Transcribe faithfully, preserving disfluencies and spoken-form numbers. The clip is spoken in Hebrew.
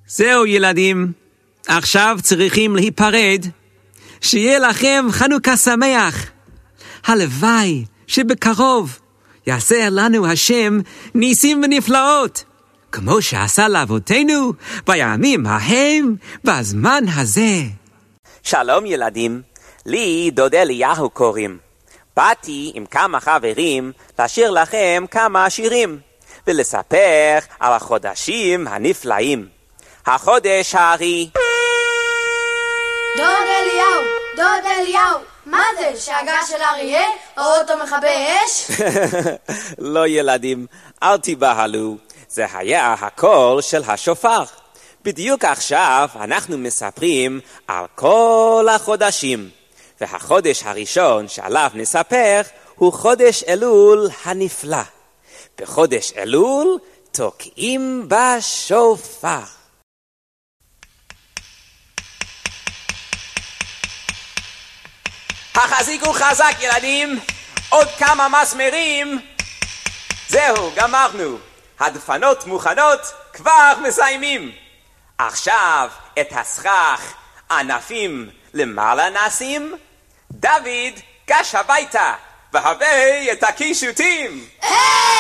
זהו ילדים, עכשיו צריכים להיפרד. שיהיה לכם חנוכה שמח. הלוואי שבקרוב יעשה לנו השם ניסים ונפלאות, כמו שעשה לאבותינו בימים ההם בזמן הזה. שלום ילדים, לי דוד אליהו קוראים. באתי עם כמה חברים לשיר לכם כמה שירים ולספר על החודשים הנפלאים. החודש הארי. דוד אליהו, דוד אליהו, מה זה? שאגה של אריה? או אותו מכבי אש? לא ילדים, אל תיבהלו, זה היה הקול של השופר. בדיוק עכשיו אנחנו מספרים על כל החודשים, והחודש הראשון שעליו נספר הוא חודש אלול הנפלא. בחודש אלול תוקעים בשופר. החזיקו חזק ילדים, עוד כמה מסמרים. זהו, גמרנו. הדפנות מוכנות, כבר מסיימים. עכשיו את הסכך ענפים למעלה נשים. דוד, גש הביתה והביא את הקישוטים.